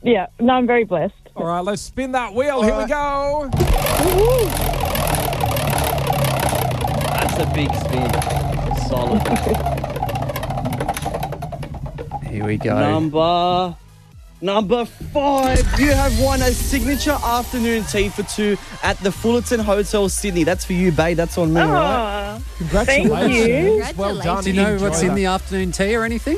Yeah, no, I'm very blessed. All right, let's spin that wheel. Here we go. That's a big spin. Solid. Here we go. Number 5. You have won a signature afternoon tea for 2 at the Fullerton Hotel, Sydney. That's for you, babe. That's on me, right? Congratulations. Thank you. Well done. Do you know Enjoy what's in that. the afternoon tea or anything?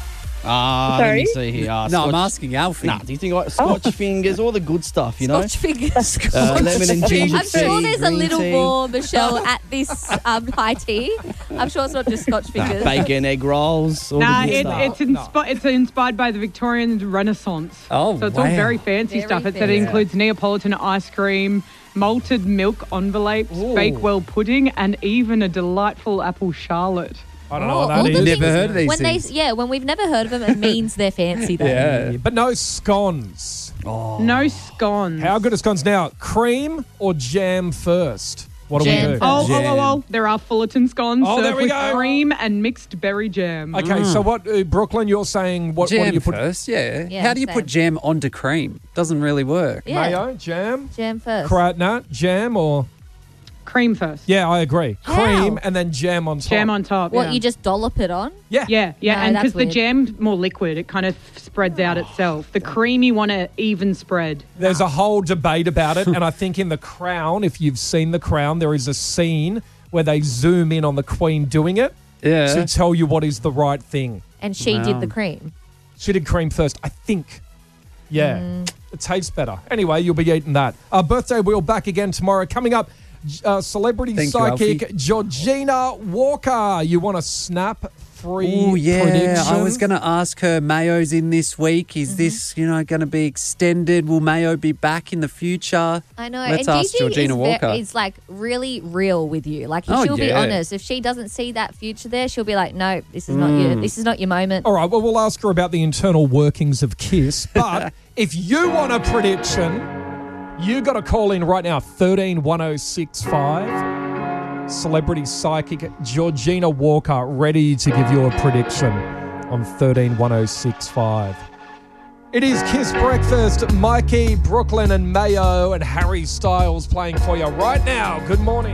Let Sorry? me see here. No, Scotch- I'm asking Alfie. Nah, do you think like Scotch fingers, all the good stuff, you know? Scotch fingers. Lemon and ginger I'm sure tea, there's a green little tea. more, Michelle, at this high tea. I'm sure it's not just Scotch fingers. Bacon, egg rolls, all Nah, the good stuff. it's inspired by the Victorian Renaissance. Oh, So it's all wow. very fancy Very stuff. It fancy. includes Neapolitan ice cream, malted milk envelopes, Bakewell pudding, and even a delightful apple charlotte. I don't know Oh, what all that the is. Never things- heard of these when things. when we've never heard of them, it means they're fancy though. Yeah. But no scones. No scones. How good are scones now? Cream or jam first? What do Jam we do? first. Oh. There are Fullerton scones Oh, there served we with go. cream and mixed berry jam. Okay, so what, Brooklyn, you're saying what do Jam you put? first, yeah. Yeah, How do you same. put jam onto cream? Doesn't really work. Yeah. Mayo, jam, Jam first. nut, jam, or... Cream first. Yeah, I agree. How? Cream and then jam on top. Jam on top. What, yeah. you just dollop it on? Yeah. Yeah, No, and that's because the weird. jam's more liquid, it kind of spreads out itself. The cream, you want to even spread. There's a whole debate about it, and I think in The Crown, if you've seen The Crown, there is a scene where they zoom in on the Queen doing it Yeah. to tell you what is the right thing. And she Wow. did the cream. She did cream first, I think. Yeah. It tastes better. Anyway, you'll be eating that. Our birthday wheel back again tomorrow. Coming up, celebrity Thank you, psychic Alfie. Georgina Walker. You want a snap free Oh, yeah. prediction? I was going to ask her, Mayo's in this week. Is this, going to be extended? Will Mayo be back in the future? I know. Let's and ask Gigi Georgina Walker. is like really real with you. Like Oh, she'll be yeah. honest. If she doesn't see that future there, she'll be like, no, this is not you. This is not your moment. All right, well, we'll ask her about the internal workings of KISS. But if you want a prediction, you got to call in right now, 131065. Celebrity psychic Georgina Walker ready to give you a prediction on 131065. It is KISS Breakfast. Mikey, Brooklyn and Mayo and Harry Styles playing for you right now. Good morning.